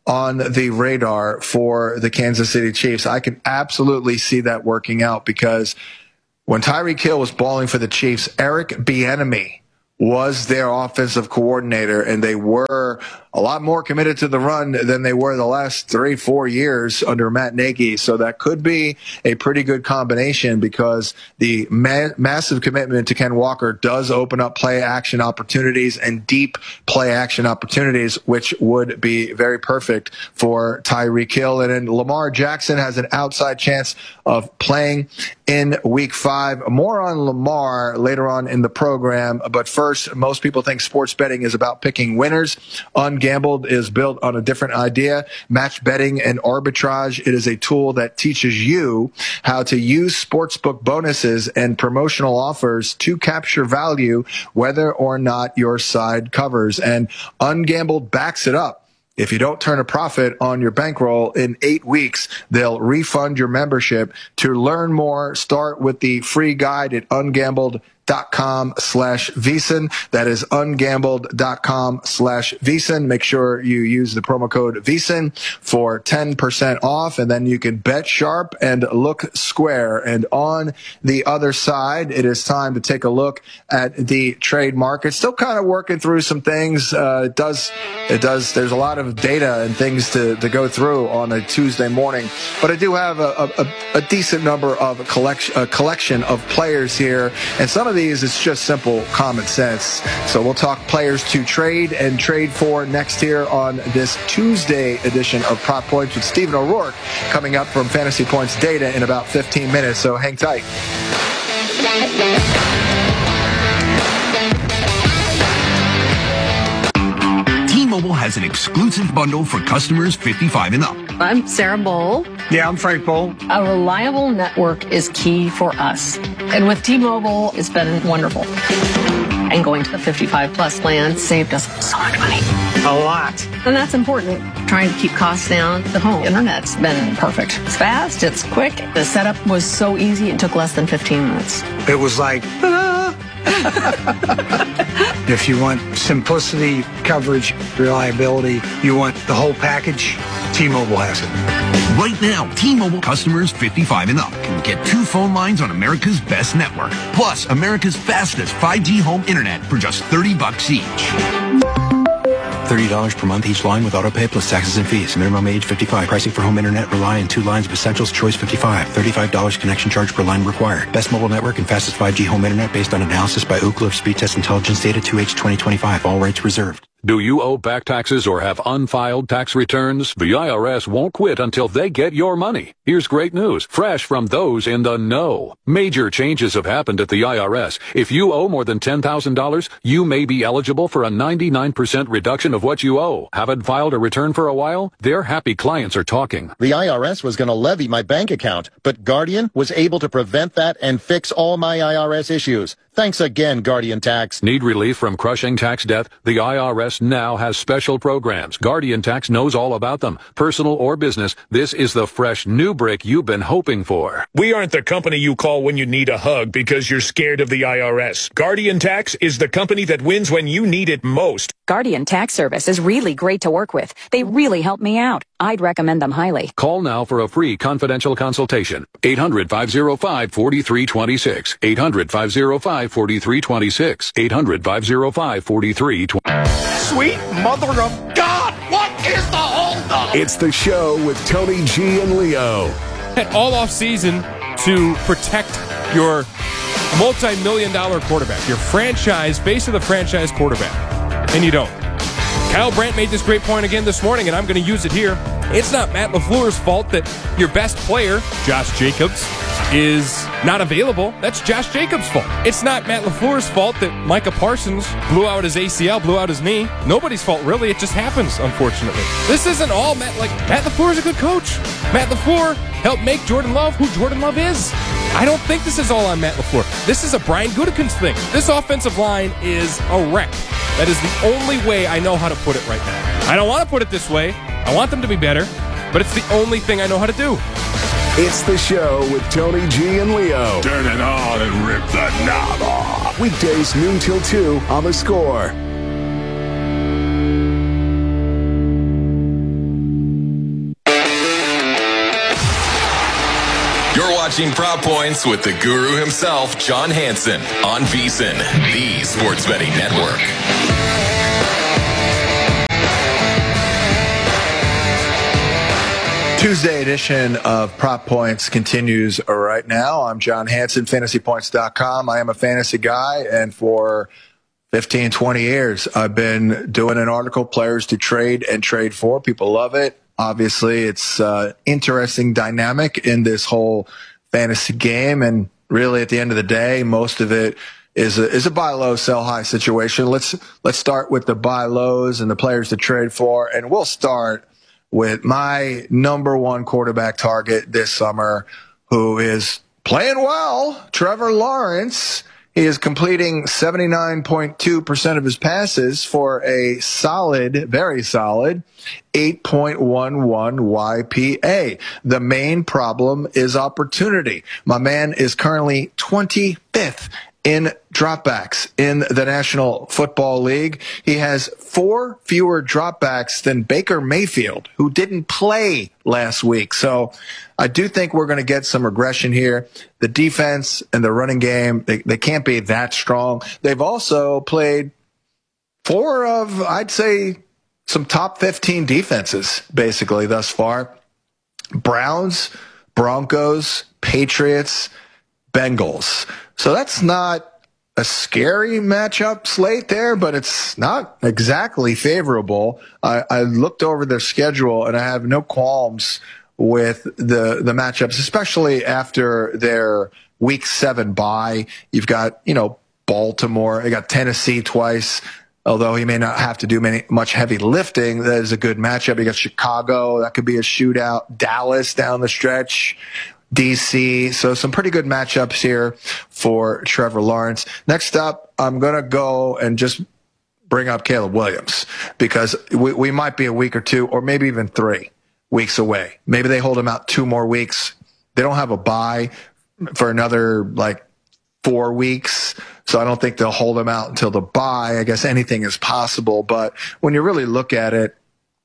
on the radar for the Kansas City Chiefs. I can absolutely see that working out because when Tyreek Hill was balling for the Chiefs, Eric Bieniemy was their offensive coordinator, and they were a lot more committed to the run than they were the last three, four years under Matt Nagy. So that could be a pretty good combination because the ma- massive commitment to Ken Walker does open up play action opportunities and deep play action opportunities, which would be very perfect for Tyreek Hill. And then Lamar Jackson has an outside chance of playing in week five. More on Lamar later on in the program. But first, most people think sports betting is about picking winners. Ungambled is built on a different idea. Match betting and arbitrage. It is a tool that teaches you how to use sportsbook bonuses and promotional offers to capture value, whether or not your side covers. And Ungambled backs it up. If you don't turn a profit on your bankroll in eight weeks, they'll refund your membership. To learn more, start with the free guide at ungambled dot com slash VSiN. That is ungambled dot com slash VSiN. Make sure you use the promo code VSiN for ten percent off, and then you can bet sharp and look square. And on the other side, it is time to take a look at the trade market. Still kind of working through some things. Uh, it does, it does, there's a lot of data and things to, to go through on a Tuesday morning, but I do have a, a, a decent number of a collection, a collection of players here, and some of these, it's just simple common sense. So we'll talk players to trade and trade for next here on this Tuesday edition of Prop Points with Stephen O'Rourke, coming up from Fantasy Points Data in about fifteen minutes. So hang tight. T-Mobile has an exclusive bundle for customers fifty-five and up. I'm Sarah Bowl. Yeah, I'm Frank Bowl. A reliable network is key for us. And with T-Mobile, it's been wonderful. And going to the fifty-five plus plan saved us so much money. A lot. And that's important. Trying to keep costs down. The home internet's been perfect. It's fast, it's quick. The setup was so easy, it took less than fifteen minutes. It was like, if you want simplicity, coverage, reliability, you want the whole package, T-Mobile has it. Right now, T-Mobile customers fifty-five and up can get two phone lines on America's best network, plus America's fastest five G home internet for just thirty bucks each. thirty dollars per month each line with autopay plus taxes and fees. Minimum age fifty-five. Pricing for home internet rely on two lines of Essentials Choice fifty-five. thirty-five dollars connection charge per line required. Best mobile network and fastest five G home internet based on analysis by Ookla of Speed Test Intelligence Data two H twenty twenty-five. All rights reserved. Do you owe back taxes or have unfiled tax returns? The I R S won't quit until they get your money. Here's great news, fresh from those in the know. Major changes have happened at the I R S. If you owe more than ten thousand dollars, you may be eligible for a ninety-nine percent reduction of what you owe. Haven't filed a return for a while? Their happy clients are talking. The I R S was going to levy my bank account, but Guardian was able to prevent that and fix all my I R S issues. Thanks again, Guardian Tax. Need relief from crushing tax debt? The I R S now has special programs. Guardian Tax knows all about them. Personal or business, this is the fresh new break you've been hoping for. We aren't the company you call when you need a hug because you're scared of the I R S. Guardian Tax is the company that wins when you need it most. Guardian Tax Service is really great to work with. They really help me out. I'd recommend them highly. Call now for a free confidential consultation. eight hundred, five oh five, four three two six. eight hundred, five oh five, four three two six. eight hundred, five oh five, four three two six. Sweet mother of God! What is the holdup? It's the show with Tony G and Leo. Had all off season to protect your multi-million dollar quarterback, your franchise, base of the franchise quarterback, and you don't. Kyle Brandt made this great point again this morning, and I'm going to use it here. It's not Matt LaFleur's fault that your best player, Josh Jacobs, is not available. That's Josh Jacobs' fault. It's not Matt LaFleur's fault that Micah Parsons blew out his A C L, blew out his knee. Nobody's fault, really. It just happens, unfortunately. This isn't all Matt. Like, Matt LaFleur is a good coach. Matt LaFleur helped make Jordan Love who Jordan Love is. I don't think this is all on Matt LaFleur. This is a Brian Gutekunst thing. This offensive line is a wreck. That is the only way I know how to put it right now. I don't want to put it this way. I want them to be better, but it's the only thing I know how to do. It's the show with Tony G and Leo. Turn it on and rip the knob off. Weekdays noon till two on The Score. watching Prop Points with the guru himself, John Hansen, on VSiN, the Sports Betting Network. Tuesday edition of Prop Points continues right now. I'm John Hansen, fantasy points dot com. I am a fantasy guy, and for fifteen, twenty years, I've been doing an article, Players to Trade and Trade For. People love it. Obviously, it's uh, interesting dynamic in this whole fantasy game, and really, at the end of the day, most of it is a, is a buy low, sell high situation. Let's let's start with the buy lows and the players to trade for, and we'll start with my number one quarterback target this summer, who is playing well, Trevor Lawrence. He is completing seventy-nine point two percent of his passes for a solid, very solid eight point one one Y P A. The main problem is opportunity. My man is currently twenty-fifth in dropbacks in the National Football League. He has four fewer dropbacks than Baker Mayfield, who didn't play last week. So I do think we're going to get some regression here. The defense and the running game, they, they can't be that strong. They've also played four of, I'd say, some top fifteen defenses, basically, thus far. Browns, Broncos, Patriots, Bengals. So that's not a scary matchup slate there, but it's not exactly favorable. I, I looked over their schedule, and I have no qualms with the the matchups, especially after their week seven bye. You've got, you know, Baltimore. You got Tennessee twice, although he may not have to do many much heavy lifting. That is a good matchup. You got Chicago. That could be a shootout. Dallas down the stretch. D C, so some pretty good matchups here for Trevor Lawrence. Next up, I'm going to go and just bring up Caleb Williams, because we, we might be a week or two, or maybe even three weeks away. Maybe they hold him out two more weeks. They don't have a bye for another, like, four weeks, so I don't think they'll hold him out until the bye. I guess anything is possible, but when you really look at it,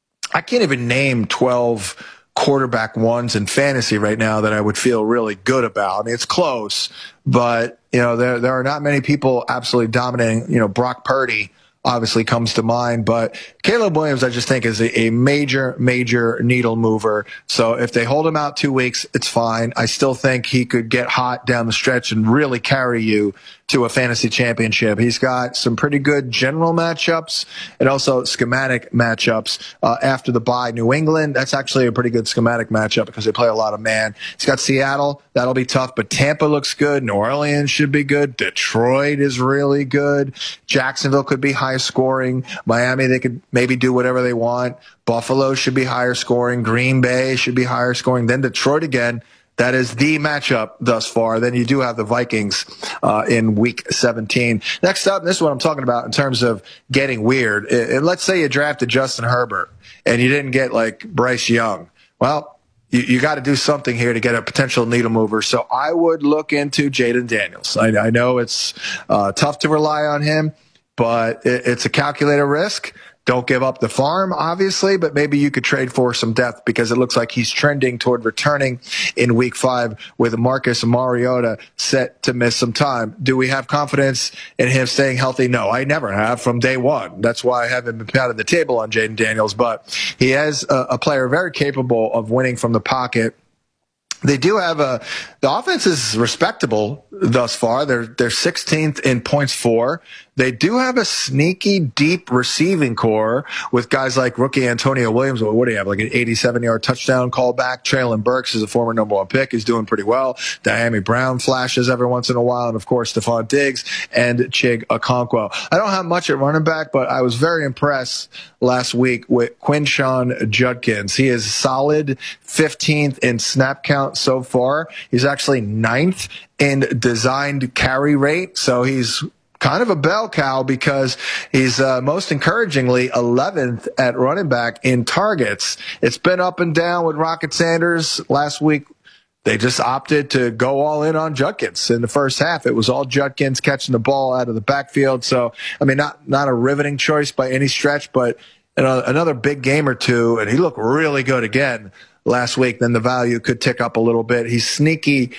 I can't even name twelve quarterback ones in fantasy right now that I would feel really good about. I mean, it's close, but, you know, there there are not many people absolutely dominating. You know, Brock Purdy obviously comes to mind, but Caleb Williams, I just think, is a, a major, major needle mover. So if they hold him out two weeks, it's fine. I still think he could get hot down the stretch and really carry you to a fantasy championship. He's got some pretty good general matchups and also schematic matchups. Uh, after the bye, New England, that's actually a pretty good schematic matchup because they play a lot of man. He's got Seattle, that'll be tough, but Tampa looks good. New Orleans should be good. Detroit is really good. Jacksonville could be high scoring. Miami, they could maybe do whatever they want. Buffalo should be higher scoring. Green Bay should be higher scoring. Then Detroit again. That is the matchup thus far. Then you do have the Vikings uh, in week seventeen. Next up, and this is what I'm talking about in terms of getting weird. And let's say you drafted Justin Herbert and you didn't get like Bryce Young. Well, you, you got to do something here to get a potential needle mover. So I would look into Jaden Daniels. I, I know it's uh, tough to rely on him, but it, it's a calculated risk. Don't give up the farm, obviously, but maybe you could trade for some depth because it looks like he's trending toward returning in week five with Marcus Mariota set to miss some time. Do we have confidence in him staying healthy? No, I never have from day one. That's why I haven't been pounding the table on Jaden Daniels, but he is a, a player very capable of winning from the pocket. They do have a – the offense is respectable thus far. They're they're sixteenth in points for. They do have a sneaky, deep receiving core with guys like rookie Antonio Williams. What do you have, like an eighty-seven-yard touchdown callback? Traylon Burks is a former number one pick. He's doing pretty well. Diami Brown flashes every once in a while. And, of course, Stephon Diggs and Chig Okonkwo. I don't have much at running back, but I was very impressed last week with Quinshon Judkins. He is solid fifteenth in snap count so far. He's actually ninth in designed carry rate, so he's kind of a bell cow because he's uh, most encouragingly eleventh at running back in targets. It's been up and down with Rocket Sanders. Last week, they just opted to go all in on Judkins. In the first half, it was all Judkins catching the ball out of the backfield. So, I mean, not not a riveting choice by any stretch, but you know, another big game or two, and he looked really good again last week. Then the value could tick up a little bit. He's sneaky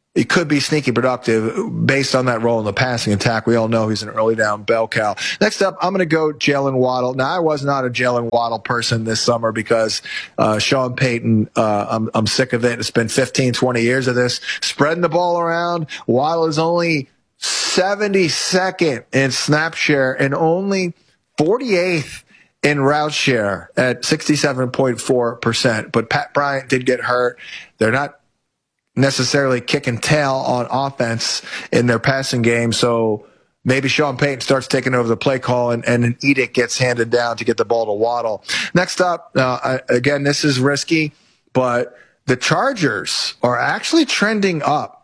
he could be sneaky productive based on that role in the passing attack. We all know he's an early down bell cow. Next up, I'm going to go Jalen Waddle. Now, I was not a Jalen Waddle person this summer because uh, Sean Payton, uh, I'm, I'm sick of it. It's been fifteen, twenty years of this. Spreading the ball around. Waddle is only seventy-second in snap share and only forty-eighth in route share at sixty-seven point four percent. But Pat Bryant did get hurt. They're not necessarily kicking tail on offense in their passing game, so maybe Sean Payton starts taking over the play call and, and an edict gets handed down to get the ball to Waddle. Next up, uh, again, this is risky, but the Chargers are actually trending up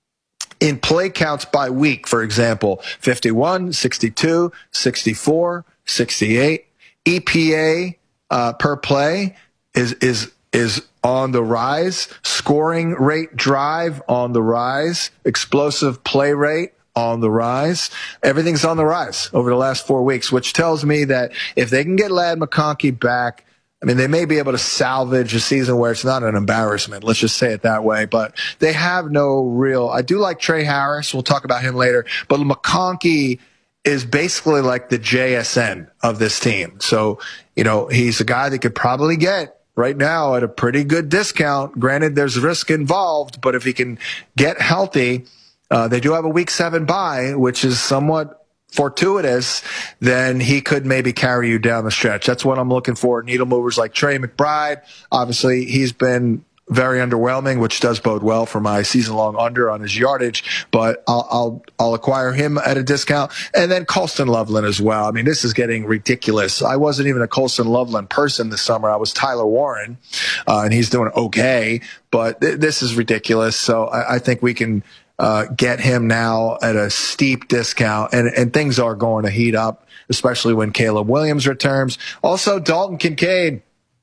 in play counts by week. For example, fifty-one, sixty-two, sixty-four, sixty-eight. E P A uh, per play is is is on the rise. Scoring rate drive on the rise. Explosive play rate on the rise. Everything's on the rise over the last four weeks, which tells me that if they can get Ladd McConkey back, I mean, they may be able to salvage a season where it's not an embarrassment. Let's just say it that way. But they have no real – I do like Trey Harris. We'll talk about him later. But McConkey is basically like the J S N of this team. So, you know, he's a guy that could probably get right now at a pretty good discount. Granted, there's risk involved, but if he can get healthy, uh, they do have a week seven bye, which is somewhat fortuitous, then he could maybe carry you down the stretch. That's what I'm looking for. Needle movers like Trey McBride. Obviously, he's been very underwhelming, which does bode well for my season-long under on his yardage, but I'll, I'll, I'll acquire him at a discount. And then Colston Loveland as well. I mean, this is getting ridiculous. I wasn't even a Colston Loveland person this summer. I was Tyler Warren, uh, and he's doing okay, but th- this is ridiculous. So I, I think we can uh, get him now at a steep discount, and, and things are going to heat up, especially when Caleb Williams returns. Also, Dalton Kincaid.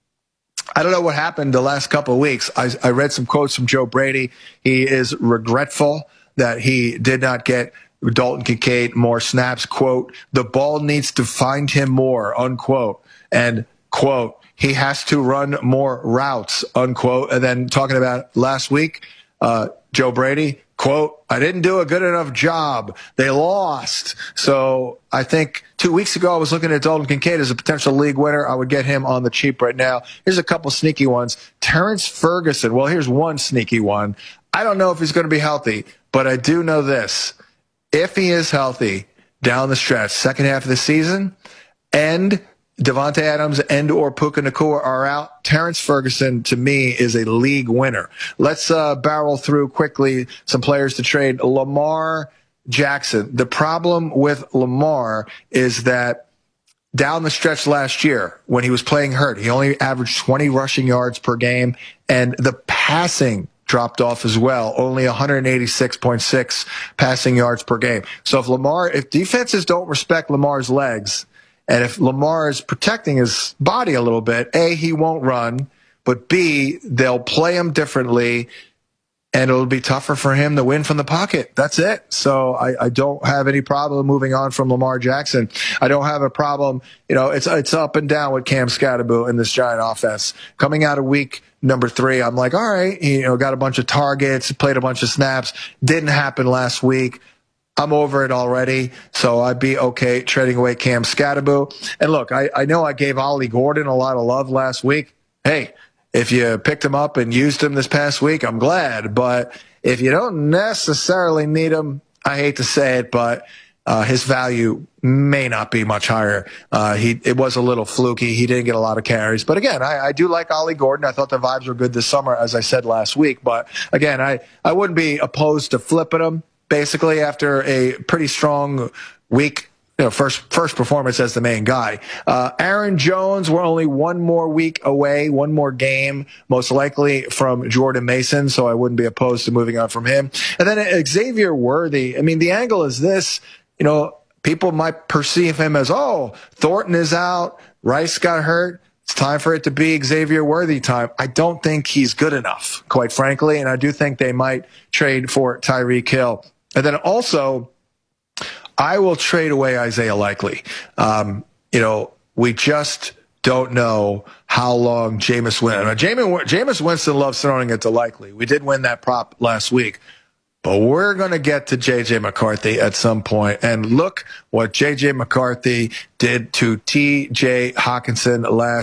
I don't know what happened the last couple of weeks. I, I read some quotes from Joe Brady. He is regretful that he did not get Dalton Kincaid more snaps. Quote, the ball needs to find him more, unquote. And, quote, he has to run more routes, unquote. And then talking about last week, uh, Joe Brady, quote, I didn't do a good enough job. They lost. So I think two weeks ago I was looking at Dalton Kincaid as a potential league winner. I would get him on the cheap right now. Here's a couple sneaky ones. Terrence Ferguson. Well, here's one sneaky one. I don't know if he's going to be healthy, but I do know this. If he is healthy down the stretch, second half of the season, and Devontae Adams and or Puka Nacua are out, Terrence Ferguson, to me, is a league winner. Let's uh, barrel through quickly some players to trade. Lamar Jackson. The problem with Lamar is that down the stretch last year, when he was playing hurt, he only averaged twenty rushing yards per game, and the passing dropped off as well, only one eighty-six point six passing yards per game. So if Lamar, if defenses don't respect Lamar's legs, and if Lamar is protecting his body a little bit, A, he won't run, but B, they'll play him differently, and it'll be tougher for him to win from the pocket. That's it. So I, I don't have any problem moving on from Lamar Jackson. I don't have a problem. You know, it's it's up and down with Cam Scatterbo in this Giant offense. Coming out of week number three, I'm like, all right, he, you know, got a bunch of targets, played a bunch of snaps. Didn't happen last week. I'm over it already, so I'd be okay trading away Cam Scatterbo. And look, I, I know I gave Ollie Gordon a lot of love last week. Hey, if you picked him up and used him this past week, I'm glad. But if you don't necessarily need him, I hate to say it, but uh, his value may not be much higher. Uh, he it was a little fluky. He didn't get a lot of carries. But again, I, I do like Ollie Gordon. I thought the vibes were good this summer, as I said last week. But again, I, I wouldn't be opposed to flipping him. Basically, after a pretty strong week, you know, first first performance as the main guy. Uh, Aaron Jones, we're only one more week away, one more game, most likely from Jordan Mason, so I wouldn't be opposed to moving on from him. And then Xavier Worthy. I mean, the angle is this, you know, people might perceive him as, oh, Thornton is out, Rice got hurt. It's time for it to be Xavier Worthy time. I don't think he's good enough, quite frankly, and I do think they might trade for Tyreek Hill. And then also, I will trade away Isaiah Likely. Um, you know, we just don't know how long Jameis Winston. Jameis, Jameis Winston loves throwing it to Likely. We did win that prop last week. But we're going to get to J J. McCarthy at some point. And look what J J. McCarthy did to T J. Hawkinson last